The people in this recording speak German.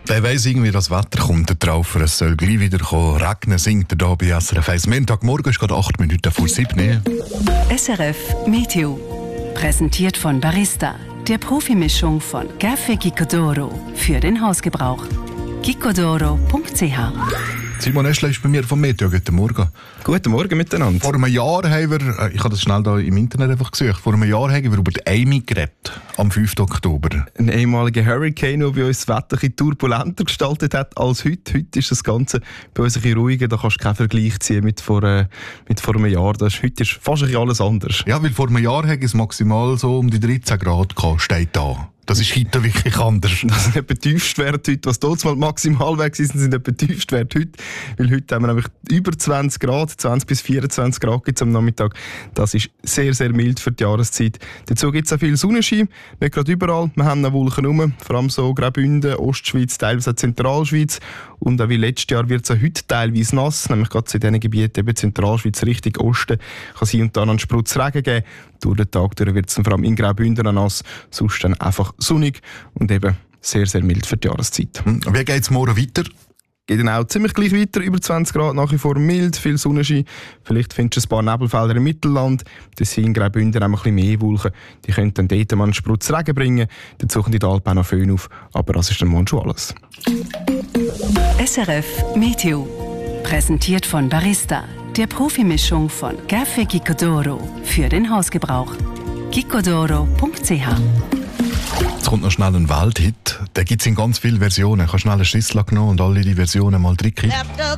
Wer weiss irgendwie, das Wetter kommt drauf, es soll gleich wieder regnen, singt er da bei SRF 1. Montagmorgen ist gerade 8 Minuten vor 7. SRF Meteo. Präsentiert von Barista, der Profimischung von Café Gicodoro für den Hausgebrauch. gicodoro.ch. Simon Eschle ist bei mir vom Meteo. Guten Morgen. Guten Morgen miteinander. Vor einem Jahr haben wir, ich habe das schnell da im Internet einfach gesucht, vor einem Jahr haben wir über die Amy geredet, am 5. Oktober. Ein ehemaliger Hurricane, der bei uns das Wetter ein bisschen turbulenter gestaltet hat als heute. Heute ist das Ganze bei uns ein bisschen ruhiger, da kannst du keinen Vergleich ziehen mit vor einem Jahr. Heute ist fast ein bisschen alles anders. Ja, weil vor einem Jahr hat es maximal so um die 13 Grad gehabt, steht da. Das ist heute wirklich anders. Das sind etwa Tiefstwerte heute. Was dort mal maximal weg sind etwa Tiefstwerte heute. Weil heute haben wir nämlich über 20 Grad, 20 bis 24 Grad gibt es am Nachmittag. Das ist sehr, sehr mild für die Jahreszeit. Dazu gibt es auch viel Sonnenschein. Nicht gerade überall. Wir haben noch Wolken rum. Vor allem so Graubünden, Ostschweiz, teilweise auch Zentralschweiz. Und auch wie letztes Jahr wird es auch heute teilweise nass. Nämlich gerade in diesen Gebieten, eben Zentralschweiz, Richtung Osten, kann es hier und da einen Sprutz Regen geben. Durch den Tag wird es vor allem in Graubünden nass. Sonst dann einfach sonnig und eben sehr, sehr mild für die Jahreszeit. Wie geht es morgen weiter? Geht dann auch ziemlich gleich weiter, über 20 Grad, nach wie vor mild, viel Sonnenschein. Vielleicht findest du ein paar Nebelfelder im Mittelland. Das sind in Graubünden auch ein bisschen mehr Wolken. Die können dann dort mal einen Sprutz Regen bringen. Dazu kommt in den Alpen auch noch Föhn auf. Aber das ist dann morgen schon alles. SRF Meteo. Präsentiert von Barista, der Profimischung von Café Gicodoro für den Hausgebrauch. gicodoro.ch. Jetzt kommt noch schnell ein Welthit. Den gibt es in ganz vielen Versionen. Ich habe schnell einen Schlüssel genommen und alle die Versionen mal drin.